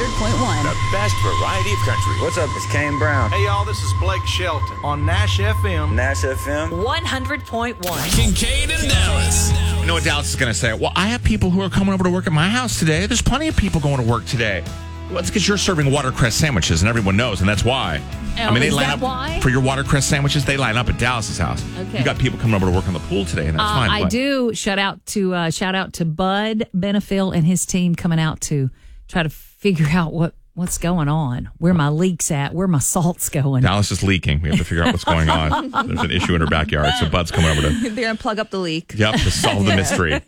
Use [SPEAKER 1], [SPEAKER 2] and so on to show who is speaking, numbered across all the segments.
[SPEAKER 1] 100.1.
[SPEAKER 2] The best variety of country.
[SPEAKER 3] What's up? It's Kane Brown.
[SPEAKER 4] Hey, y'all, this is Blake Shelton on Nash FM.
[SPEAKER 3] Nash FM.
[SPEAKER 5] 100.1.
[SPEAKER 6] Kincaid in Dallas.
[SPEAKER 7] You know what Dallas is going to say? Well, I have people who are coming over to work at my house today. There's plenty of people going to work today. Well, it's because you're serving watercress sandwiches, and everyone knows, and that's why.
[SPEAKER 5] Oh,
[SPEAKER 7] they
[SPEAKER 5] is
[SPEAKER 7] line
[SPEAKER 5] that
[SPEAKER 7] up
[SPEAKER 5] why?
[SPEAKER 7] for your watercress sandwiches. They line up at Dallas's house.
[SPEAKER 5] Okay.
[SPEAKER 7] You got people coming over to work on the pool today, and that's fine.
[SPEAKER 5] I do shout out to Bud Benefiel and his team coming out to try to figure out what's going on, where my leak's at, where my salt's going.
[SPEAKER 7] Dallas is leaking. We have to figure out what's going on. There's an issue in her backyard, so Bud's coming over to
[SPEAKER 1] They're going to plug up the leak.
[SPEAKER 7] Yep, to solve the mystery.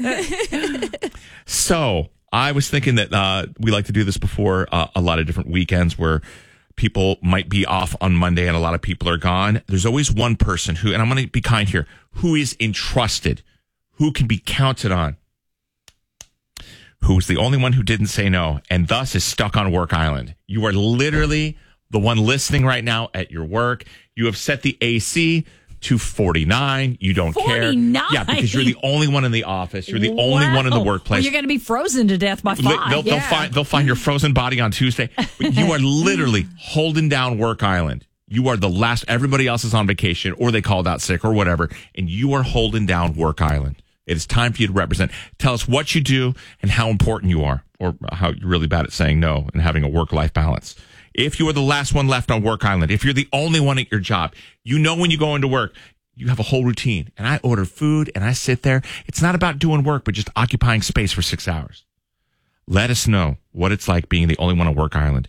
[SPEAKER 7] So I was thinking that we like to do this before a lot of different weekends where people might be off on Monday and a lot of people are gone. There's always one person who, and I'm going to be kind here, who is entrusted, who can be counted on, who's the only one who didn't say no, and thus is stuck on Work Island. You are literally the one listening right now at your work. You have set the AC to 49. You don't
[SPEAKER 5] 49?
[SPEAKER 7] care. Yeah, because you're the only one in the office. You're the only one in the workplace.
[SPEAKER 5] Well, you're going to be frozen to death by 5.
[SPEAKER 7] They'll find your frozen body on Tuesday. But you are literally holding down Work Island. You are the last. Everybody else is on vacation or they called out sick or whatever, and you are holding down Work Island. It is time for you to represent. Tell us what you do and how important you are, or how you're really bad at saying no and having a work-life balance. If you are the last one left on Work Island, if you're the only one at your job, you know when you go into work, you have a whole routine. And I order food and I sit there. It's not about doing work, but just occupying space for 6 hours. Let us know what it's like being the only one on Work Island.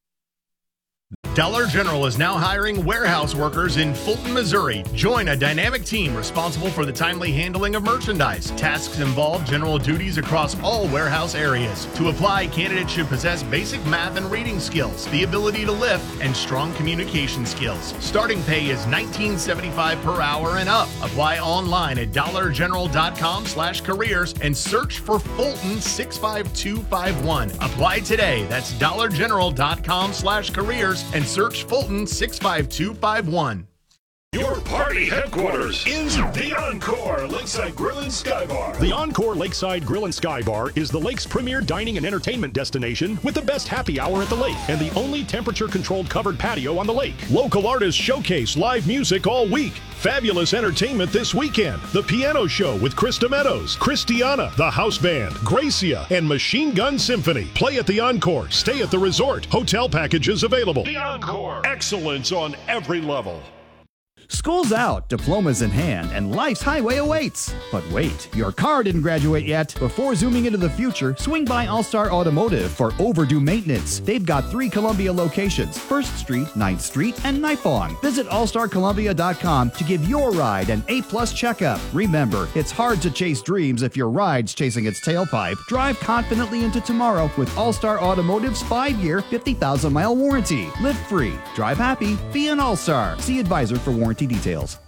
[SPEAKER 8] Dollar General is now hiring warehouse workers in Fulton, Missouri. Join a dynamic team responsible for the timely handling of merchandise. Tasks involve general duties across all warehouse areas. To apply, candidates should possess basic math and reading skills, the ability to lift, and strong communication skills. Starting pay is $19.75 per hour and up. Apply online at dollargeneral.com/careers and search for Fulton 65251. Apply today. That's dollargeneral.com/careers and search Fulton 65251.
[SPEAKER 9] Your party headquarters is the Encore Lakeside Grill and Sky Bar.
[SPEAKER 10] The Encore Lakeside Grill and Sky Bar is the lake's premier dining and entertainment destination with the best happy hour at the lake and the only temperature-controlled covered patio on the lake. Local artists showcase live music all week. Fabulous entertainment this weekend. The Piano Show with Krista Meadows, Christiana, the House Band, Gracia, and Machine Gun Symphony. Play at the Encore. Stay at the resort. Hotel packages available.
[SPEAKER 9] The Encore.
[SPEAKER 10] Excellence on every level.
[SPEAKER 11] School's out, diplomas in hand, and life's highway awaits. But wait, your car didn't graduate yet. Before zooming into the future, swing by All-Star Automotive for overdue maintenance. They've got 3 Columbia locations, 1st Street, 9th Street, and Nipong. Visit allstarcolumbia.com to give your ride an A-plus checkup. Remember, it's hard to chase dreams if your ride's chasing its tailpipe. Drive confidently into tomorrow with All-Star Automotive's 5-year, 50,000-mile warranty. Live free, drive happy, be an All-Star. See advisor for warranty details.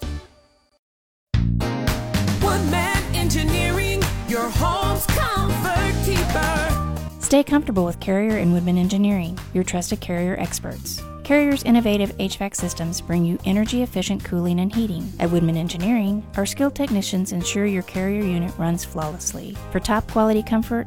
[SPEAKER 12] One Man Engineering, your home's comfort keeper.
[SPEAKER 13] Stay comfortable with Carrier and Woodman Engineering, your trusted Carrier experts. Carrier's innovative HVAC systems bring you energy-efficient cooling and heating. At Woodman Engineering, our skilled technicians ensure your Carrier unit runs flawlessly. For top quality comfort,